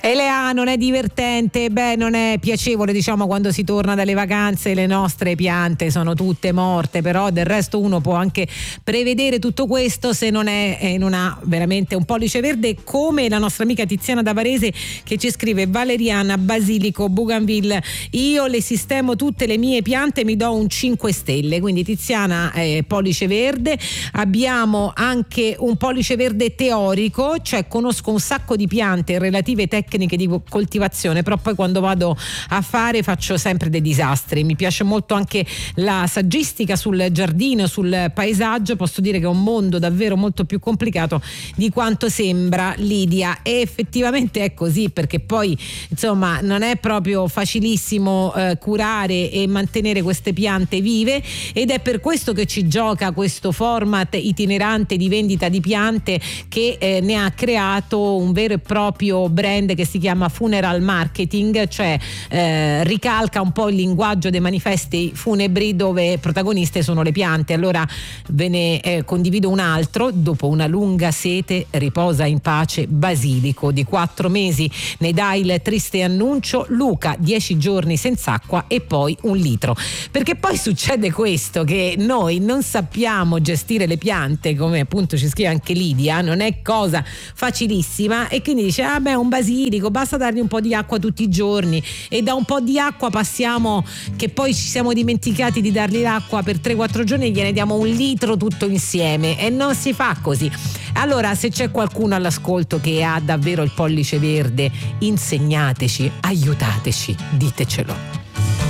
Elea, non è divertente? Beh, non è piacevole, diciamo, quando si torna dalle vacanze, le nostre piante sono tutte morte, però del resto uno può anche prevedere tutto questo se non è non ha veramente un pollice verde, come la nostra amica Tiziana da Varese che ci scrive: valeriana, basilico, bougainville, io le sistemo tutte le mie piante, mi do un 5 stelle. Quindi Tiziana, pollice verde. Abbiamo anche un pollice verde teorico, cioè conosco un sacco di piante e relative tecniche di coltivazione, però poi quando vado a fare faccio sempre dei disastri. Mi piace molto anche la saggistica sul giardino, sul paesaggio. Posso dire che è un mondo davvero molto più complicato di quanto sembra, Lidia, e effettivamente è così, perché poi insomma non è proprio facilissimo curare e mantenere queste piante vive, ed è per questo che ci gioca questo format itinerante di vendita di piante che ne ha creato un vero e proprio brand che si chiama Funeral Marketing, cioè ricalca un po' il linguaggio dei manifesti funebri dove protagoniste sono le piante. Allora ve ne condivido un altro: dopo una lunga sete riposa in pace basilico, di 4 mesi ne dà il triste annuncio Luca, 10 giorni senza acqua e poi 1 litro. Perché poi succede questo, che noi non sappiamo gestire le piante, come appunto ci scrive anche Lidia, non è cosa facilissima, e quindi dice un basilico basta dargli un po' di acqua tutti i giorni, e da un po' di acqua passiamo che poi ci siamo dimenticati di dargli l'acqua per 3-4 giorni e gliene diamo 1 litro tutto insieme, e non si fa così. Allora, se c'è qualcuno all'ascolto che ha davvero il pollice verde, insegnateci, aiutateci, ditecelo.